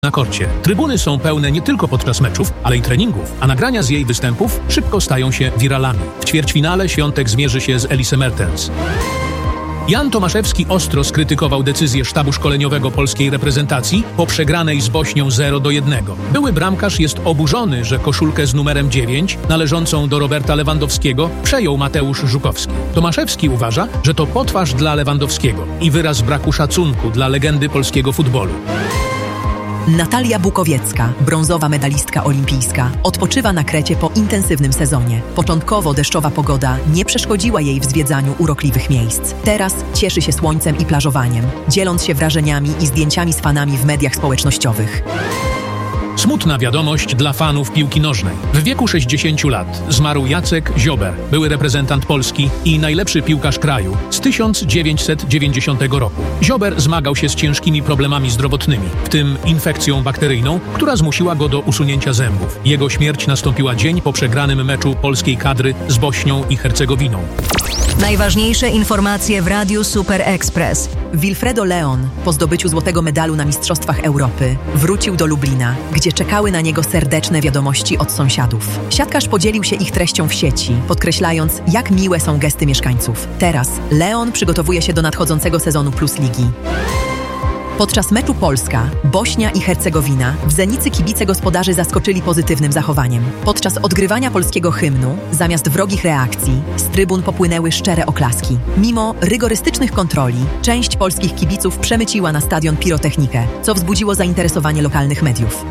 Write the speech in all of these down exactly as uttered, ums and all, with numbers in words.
na korcie. Trybuny są pełne nie tylko podczas meczów, ale i treningów, a nagrania z jej występów szybko stają się wiralami. W ćwierćfinale Świątek zmierzy się z Elise Mertens. Jan Tomaszewski ostro skrytykował decyzję sztabu szkoleniowego polskiej reprezentacji po przegranej z Bośnią zero do jednego. Były bramkarz jest oburzony, że koszulkę z numerem dziewięć, należącą do Roberta Lewandowskiego, przejął Mateusz Żukowski. Tomaszewski uważa, że to potwarz dla Lewandowskiego i wyraz braku szacunku dla legendy polskiego futbolu. Natalia Bukowiecka, brązowa medalistka olimpijska, odpoczywa na Krecie po intensywnym sezonie. Początkowo deszczowa pogoda nie przeszkodziła jej w zwiedzaniu urokliwych miejsc. Teraz cieszy się słońcem i plażowaniem, dzieląc się wrażeniami i zdjęciami z fanami w mediach społecznościowych. Smutna wiadomość dla fanów piłki nożnej. W wieku sześćdziesięciu lat zmarł Jacek Ziober, były reprezentant Polski i najlepszy piłkarz kraju z tysiąc dziewięćset dziewięćdziesiątego roku. Ziober zmagał się z ciężkimi problemami zdrowotnymi, w tym infekcją bakteryjną, która zmusiła go do usunięcia zębów. Jego śmierć nastąpiła dzień po przegranym meczu polskiej kadry z Bośnią i Hercegowiną. Najważniejsze informacje w Radiu Super Express. Wilfredo Leon, po zdobyciu złotego medalu na Mistrzostwach Europy, wrócił do Lublina, gdzie czekały na niego serdeczne wiadomości od sąsiadów. Siatkarz podzielił się ich treścią w sieci, podkreślając, jak miłe są gesty mieszkańców. Teraz Leon przygotowuje się do nadchodzącego sezonu Plus Ligi. Podczas meczu Polska, Bośnia i Hercegowina w Zenicy kibice gospodarzy zaskoczyli pozytywnym zachowaniem. Podczas odgrywania polskiego hymnu, zamiast wrogich reakcji, z trybun popłynęły szczere oklaski. Mimo rygorystycznych kontroli, część polskich kibiców przemyciła na stadion pirotechnikę, co wzbudziło zainteresowanie lokalnych mediów.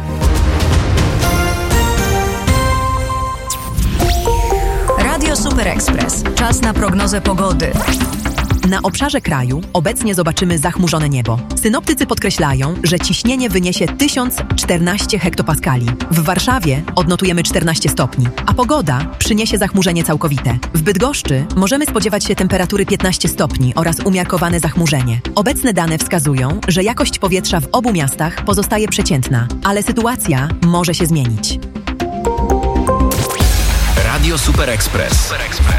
Radio Super Express. Czas na prognozę pogody. Na obszarze kraju obecnie zobaczymy zachmurzone niebo. Synoptycy podkreślają, że ciśnienie wyniesie tysiąc czternaście hektopaskali. W Warszawie odnotujemy czternaście stopni, a pogoda przyniesie zachmurzenie całkowite. W Bydgoszczy możemy spodziewać się temperatury piętnaście stopni oraz umiarkowane zachmurzenie. Obecne dane wskazują, że jakość powietrza w obu miastach pozostaje przeciętna, ale sytuacja może się zmienić. Radio Super Express.